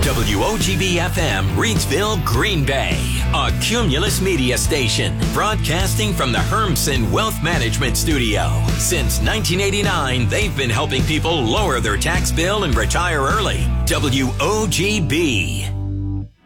WOGB-FM, Reidsville, Green Bay. A Cumulus Media station, broadcasting from the Hermsen Wealth Management Studio. Since 1989, they've been helping people lower their tax bill and retire early. WOGB.